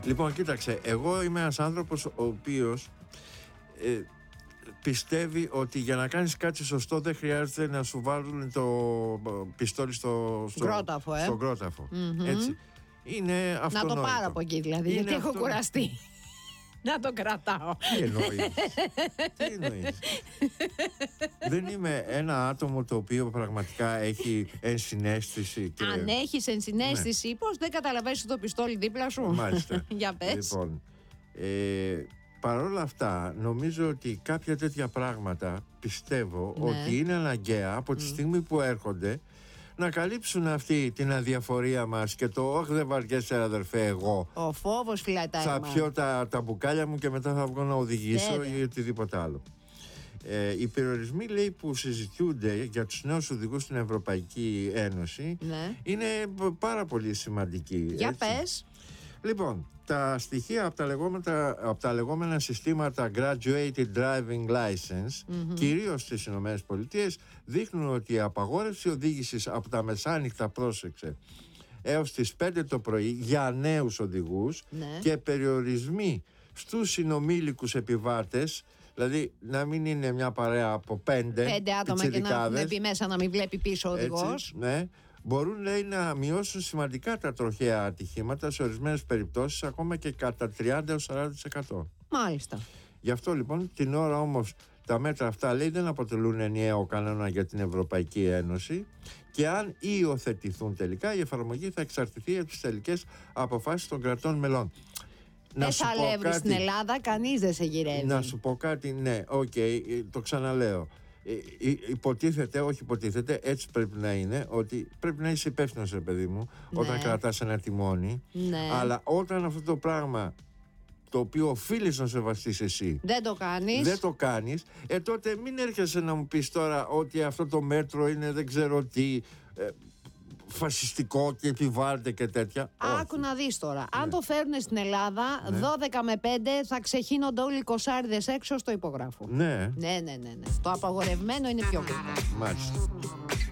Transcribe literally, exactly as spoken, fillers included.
Λοιπόν, κοίταξε, εγώ είμαι ένας άνθρωπος ο οποίος ε, πιστεύει ότι για να κάνεις κάτι σωστό δεν χρειάζεται να σου βάλουν το πιστόλι στο, στο κρόταφο. Ε? Στο κρόταφο. Mm-hmm. Έτσι. Είναι αυτονόητο. Να το πάρω από εκεί δηλαδή, είναι γιατί αυτό... έχω κουραστεί. Να το κρατάω. Τι εννοείς? Τι εννοείς? Δεν είμαι ένα άτομο το οποίο πραγματικά έχει ενσυναίσθηση και... Αν έχεις ενσυναίσθηση, ναι. Πώς δεν καταλαβαίνεις το πιστόλι δίπλα σου? Μάλιστα. Για πες. Λοιπόν, ε, παρόλα αυτά νομίζω ότι κάποια τέτοια πράγματα πιστεύω, ναι, ότι είναι αναγκαία από τη mm. στιγμή που έρχονται να καλύψουν αυτή την αδιαφορία μας και το «Ωχ, δεν βαριέσαι αδερφέ, εγώ». Ο φόβος φυλατάει. Θα πιω τα, τα μπουκάλια μου και μετά θα βγω να οδηγήσω, ναι, ή οτιδήποτε άλλο. Ε, οι περιορισμοί, λέει, που συζητιούνται για τους νέους οδηγούς στην Ευρωπαϊκή Ένωση, ναι, είναι πάρα πολύ σημαντικοί. Για έτσι. πες. Λοιπόν, τα στοιχεία από τα λεγόμενα, από τα λεγόμενα συστήματα Graduated Driving License, mm-hmm, κυρίως στις Ηνωμένες Πολιτείες, δείχνουν ότι η απαγόρευση οδήγησης από τα μεσάνυχτα, πρόσεξε, έως τις πέντε το πρωί για νέους οδηγούς, ναι, και περιορισμοί στους συνομήλικους επιβάτες, δηλαδή να μην είναι μια παρέα από πέντε, πέντε άτομα και να μπει μέσα να μην βλέπει πίσω ο οδηγός. Ναι, μπορούν, λέει, να μειώσουν σημαντικά τα τροχαία ατυχήματα, σε ορισμένες περιπτώσεις ακόμα και κατά τριάντα έως σαράντα τοις εκατό. Μάλιστα. Γι' αυτό λοιπόν την ώρα όμως τα μέτρα αυτά, λέει, δεν αποτελούν ενιαίο κανόνα για την Ευρωπαϊκή Ένωση και αν υιοθετηθούν τελικά, η εφαρμογή θα εξαρτηθεί από τις τελικές αποφάσεις των κρατών μελών. Δεν θα αλεύρει στην Ελλάδα, κανείς δεν σε γυρεύει. Να σου πω κάτι, ναι, οκ, okay, το ξαναλέω. Υποτίθεται, όχι υποτίθεται, έτσι πρέπει να είναι, ότι πρέπει να είσαι υπεύθυνος, ρε παιδί μου, ναι, όταν κρατάς ένα τιμόνι, ναι, αλλά όταν αυτό το πράγμα το οποίο οφείλεις να σεβαστείς εσύ δεν το κάνεις, δεν το κάνεις, ε, τότε μην έρχεσαι να μου πεις τώρα ότι αυτό το μέτρο είναι δεν ξέρω τι, ε, φασιστικό και επιβάλλεται και τέτοια. Άκου να δεις τώρα, ναι, αν το φέρουν στην Ελλάδα, ναι, δώδεκα με πέντε θα ξεχύνονται όλοι οι κοσάριδες έξω στο υπογράφο. Ναι. Ναι, ναι, ναι, ναι. Το απαγορευμένο είναι πιο γρήγορο. Μάλιστα.